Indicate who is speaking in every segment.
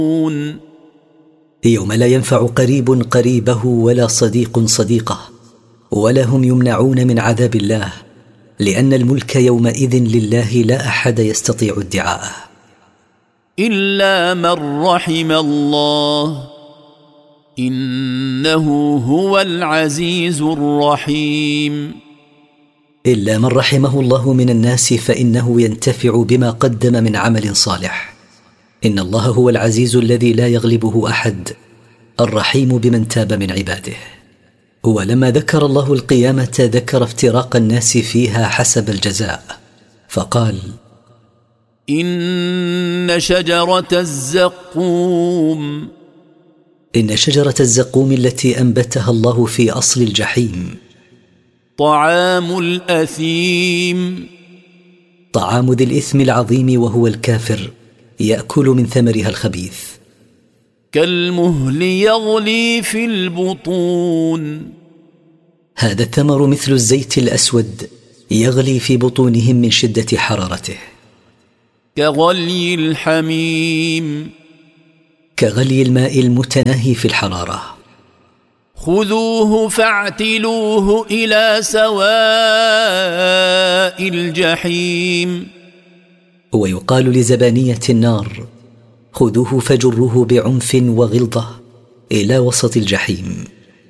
Speaker 1: يوم لا ينفع قريب قريبه ولا صديق صديقه، ولا هم يمنعون من عذاب الله، لأن الملك يومئذ لله لا أحد يستطيع ادعاءه
Speaker 2: إلا من رحم الله إنه هو العزيز الرحيم.
Speaker 1: إلا من رحمه الله من الناس فإنه ينتفع بما قدم من عمل صالح. إن الله هو العزيز الذي لا يغلبه أحد، الرحيم بمن تاب من عباده. ولما ذكر الله القيامة ذكر افتراق الناس فيها حسب الجزاء، فقال:
Speaker 2: إن شجرة الزقوم.
Speaker 1: إن شجرة الزقوم التي أنبتها الله في أصل الجحيم.
Speaker 2: طعام الأثيم.
Speaker 1: طعام ذي الإثم العظيم وهو الكافر، يأكل من ثمرها الخبيث.
Speaker 2: كالمهل يغلي في البطون.
Speaker 1: هذا الثمر مثل الزيت الأسود يغلي في بطونهم من شدة حرارته.
Speaker 2: كغلي الحميم.
Speaker 1: كغلي الماء المتناهي في الحرارة.
Speaker 2: خذوه فاعتلوه إلى سواء الجحيم.
Speaker 1: ويقال لزبانية النار: خذوه فجروه بعنف وغلظة إلى وسط الجحيم.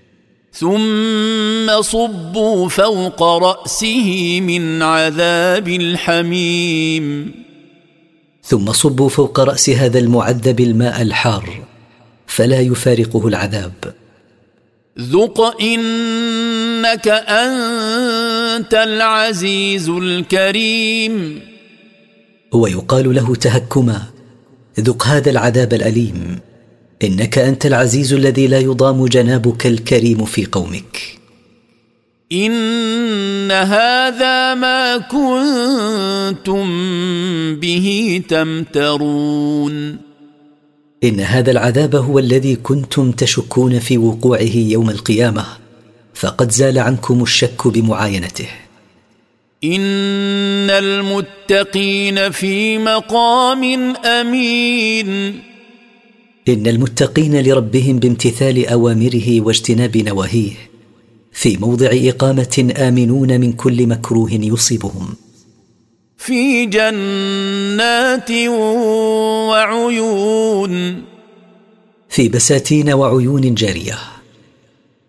Speaker 2: ثم صبوا فوق رأسه من عذاب الحميم.
Speaker 1: ثم صبوا فوق رأس هذا المعذب الماء الحار فلا يفارقه العذاب.
Speaker 2: ذق إنك أنت العزيز الكريم.
Speaker 1: ويقال له تهكما: ذق هذا العذاب الأليم، إنك أنت العزيز الذي لا يضام جنابك الكريم في قومك.
Speaker 2: إن هذا ما كنتم به تمترون.
Speaker 1: إن هذا العذاب هو الذي كنتم تشكون في وقوعه يوم القيامة، فقد زال عنكم الشك بمعاينته.
Speaker 2: إن المتقين في مقام أمين.
Speaker 1: إن المتقين لربهم بامتثال أوامره واجتناب نواهيه في موضع إقامة آمنون من كل مكروه يصيبهم.
Speaker 2: في جنات وعيون.
Speaker 1: في بساتين وعيون جارية.